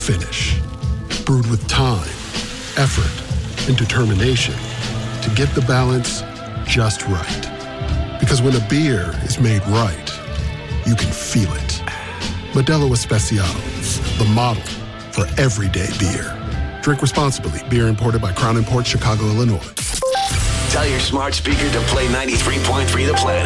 finish. Brewed with time, effort, and determination to get the balance just right. Because when a beer is made right, you can feel it. Modelo Especial, the model for everyday beer. Drink responsibly. Beer imported by Crown Imports, Chicago, Illinois. Tell your smart speaker to play 93.3 The Planet.